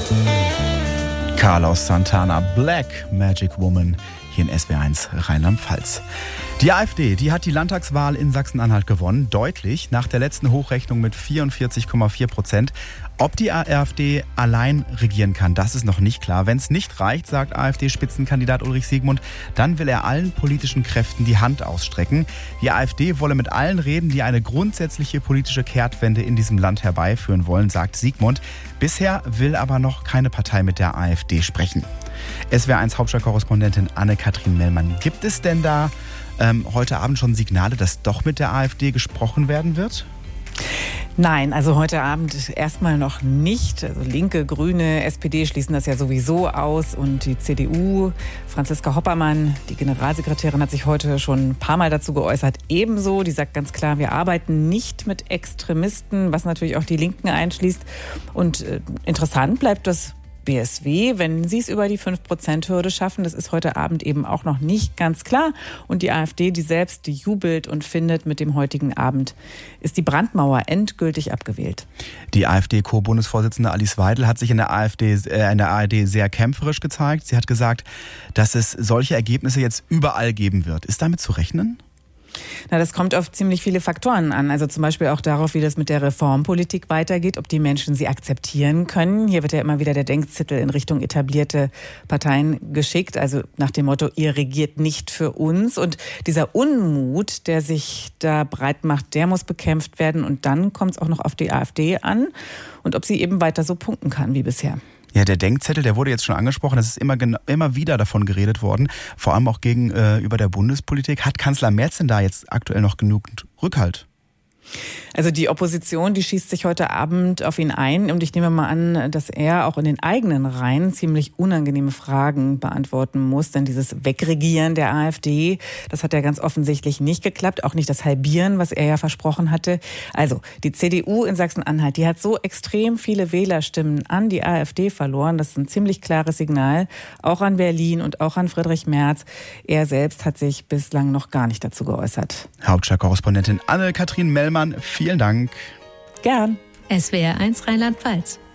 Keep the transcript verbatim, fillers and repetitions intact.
Carlos Santana, Black Magic Woman, hier in S W R eins Rheinland-Pfalz. Die AfD, die hat die Landtagswahl in Sachsen-Anhalt gewonnen, deutlich, nach der letzten Hochrechnung mit vierundvierzig Komma vier Prozent. Ob die AfD allein regieren kann, das ist noch nicht klar. Wenn es nicht reicht, sagt AfD-Spitzenkandidat Ulrich Siegmund, dann will er allen politischen Kräften die Hand ausstrecken. Die AfD wolle mit allen reden, die eine grundsätzliche politische Kehrtwende in diesem Land herbeiführen wollen, sagt Siegmund. Bisher will aber noch keine Partei mit der AfD sprechen. S W R eins Hauptstadtkorrespondentin Anne-Kathrin Mellmann. Gibt es denn da ähm, heute Abend schon Signale, dass doch mit der AfD gesprochen werden wird? Nein, also heute Abend erstmal noch nicht. Also Linke, Grüne, S P D schließen das ja sowieso aus und die C D U, Franziska Hoppermann, die Generalsekretärin, hat sich heute schon ein paar Mal dazu geäußert. Ebenso, die sagt ganz klar, wir arbeiten nicht mit Extremisten, was natürlich auch die Linken einschließt. Und äh, interessant bleibt das B S W, wenn sie es über die fünf Prozent Hürde schaffen. Das ist heute Abend eben auch noch nicht ganz klar. Und die AfD, die selbst die jubelt und findet, mit dem heutigen Abend ist die Brandmauer endgültig abgewählt. Die AfD-Co-Bundesvorsitzende Alice Weidel hat sich in der AfD, äh, in der A R D sehr kämpferisch gezeigt. Sie hat gesagt, dass es solche Ergebnisse jetzt überall geben wird. Ist damit zu rechnen? Na, das kommt auf ziemlich viele Faktoren an. Also zum Beispiel auch darauf, wie das mit der Reformpolitik weitergeht, ob die Menschen sie akzeptieren können. Hier wird ja immer wieder der Denkzettel in Richtung etablierte Parteien geschickt. Also nach dem Motto, ihr regiert nicht für uns. Und dieser Unmut, der sich da breit macht, der muss bekämpft werden. Und dann kommt es auch noch auf die AfD an und ob sie eben weiter so punkten kann wie bisher. Ja, der Denkzettel, der wurde jetzt schon angesprochen. Es ist immer, immer wieder davon geredet worden, vor allem auch gegenüber der Bundespolitik. Hat Kanzler Merz denn da jetzt aktuell noch genug Rückhalt? Also die Opposition, die schießt sich heute Abend auf ihn ein und ich nehme mal an, dass er auch in den eigenen Reihen ziemlich unangenehme Fragen beantworten muss, denn dieses Wegregieren der AfD, das hat ja ganz offensichtlich nicht geklappt, auch nicht das Halbieren, was er ja versprochen hatte. Also die C D U in Sachsen-Anhalt, die hat so extrem viele Wählerstimmen an die AfD verloren, das ist ein ziemlich klares Signal, auch an Berlin und auch an Friedrich Merz. Er selbst hat sich bislang noch gar nicht dazu geäußert. Hauptstadtkorrespondentin Anne-Kathrin Mellmann, vielen Dank. Gern. S W R eins Rheinland-Pfalz.